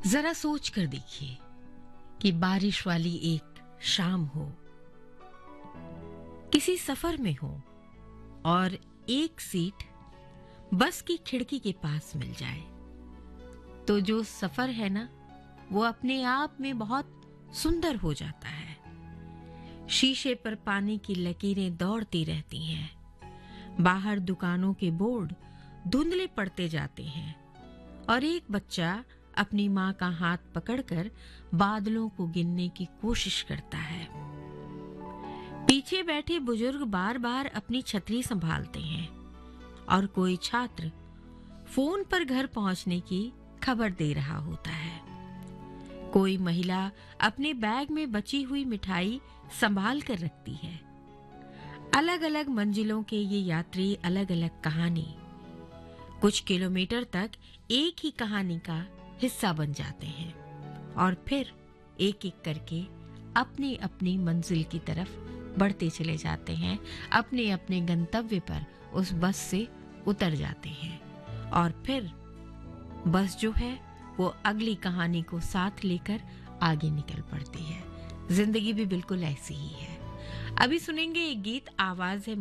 जरा सोच कर देखिए कि बारिश वाली एक शाम हो, किसी सफर में हो और एक सीट बस की खिड़की के पास मिल जाए, तो जो सफर है ना, वो अपने आप में बहुत सुंदर हो जाता है। शीशे पर पानी की लकीरें दौड़ती रहती हैं, बाहर दुकानों के बोर्ड धुंधले पड़ते जाते हैं और एक बच्चा अपनी माँ का हाथ पकड़कर बादलों को गिनने की कोशिश करता है। पीछे बैठे बुजुर्ग बार बार अपनी छतरी संभालते हैं और कोई छात्र फोन पर घर पहुंचने की खबर दे रहा होता है। कोई महिला अपने बैग में बची हुई मिठाई संभाल कर रखती है। अलग अलग मंजिलों के ये यात्री, अलग अलग कहानी, कुछ किलोमीटर तक एक ही कहानी का हिस्सा बन जाते हैं और फिर एक एक करके अपनी अपनी मंजिल की तरफ बढ़ते चले जाते हैं, अपने अपने गंतव्य पर उस बस से उतर जाते हैं और फिर बस जो है वो अगली कहानी को साथ लेकर आगे निकल पड़ती है। जिंदगी भी बिल्कुल ऐसी ही है। अभी सुनेंगे एक गीत, आवाज है